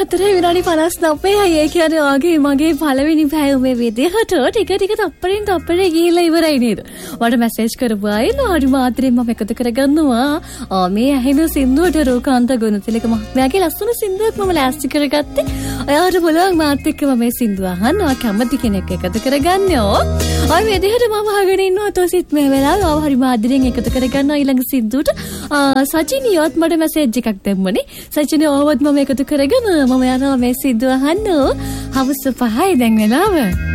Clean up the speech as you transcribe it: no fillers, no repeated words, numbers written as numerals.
4:59 ඒ කියන්නේ ආගේ මගේ පළවෙනි පැය මේ විදිහට ටික තප්පරෙන් තප්පරේ ගිහිල්ලා ඉවරයි නේද? මට මැසේජ් කරපු අය හරි මාත්‍රෙන් මම එකතු කරගන්නවා. මේ ඇහෙන සින්දුවට රෝකාන්ත ගුණතිලක මහත්මයාගේ ලස්සන සින්දුවක් මම ලෑස්ති කරගත්තේ. ඔයාට පුළුවන් මාත් එක්ක මේ සින්දුව අහන්න. ඔයා කැමති කෙනෙක් එකතු කරගන්නෝ. ඔය විදිහට මම අහගෙන ඉන්නවා තොසිට මේ වෙලාවේ ඔය හරි මාත්‍රෙන් එකතු කරගන්නවා ඊළඟ සින්දුවට. සචිනියොත් මට මැසේජ් එකක් දැම්මනේ. සචිනිය ඔවවත් මම එකතු කරගෙන මම යනවා මේ සින්දුව අහන්න. හවස 5යි දැන් වෙලාව.